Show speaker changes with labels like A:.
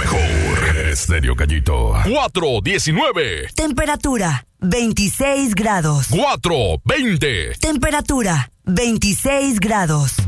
A: mejor. Estéreo Gallito. 4:19.
B: Temperatura 26 grados.
A: 4:20.
B: Temperatura 26 grados.